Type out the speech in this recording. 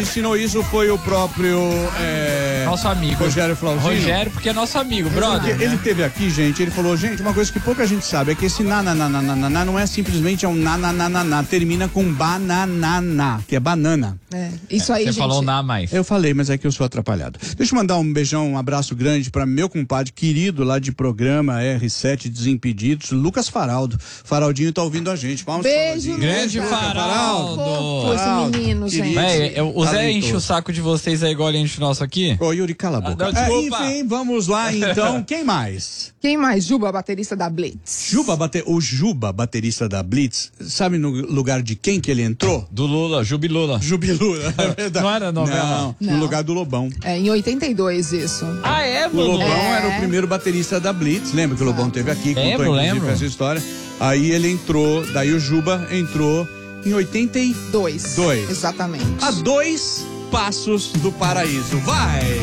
ensinou isso foi o próprio nosso amigo Rogério Flauzino. Rogério, porque é nosso amigo, brother. Ele teve aqui, gente, ele falou, gente, uma coisa que pouca gente sabe é que esse na não é simplesmente na, termina com banananá, que é banana. Isso aí, Você gente. falou na mais. Eu falei, mas é que eu sou atrapalhado. Deixa eu mandar um beijão, um abraço grande para meu compadre querido lá de programa R7 Desimpedidos, Lucas Faraldo. Faraldinho tá ouvindo a gente. Palmas. Beijo, grande Faraldo. Faraldo. Esse menino, gente. O Zé enche o saco de vocês aí igual ele enche o nosso aqui? Ô, Yuri, cala a boca. Não, desculpa. Enfim, vamos lá então. Quem mais? Quem mais? Juba, baterista da Blitz. O Juba, baterista da Blitz, sabe no lugar de quem que ele entrou? Do Lula, Jubilula. Jubilula, é verdade. Não era novela? Não, no lugar do Lobão. Em 82 isso. Ah, é, O mano? Lobão era o primeiro baterista da Blitz. Lembra que o Lobão teve aqui, contou Lembro. essa história. Aí ele entrou, daí o Juba entrou em 82. Exatamente. A 2 passos do paraíso. Vai!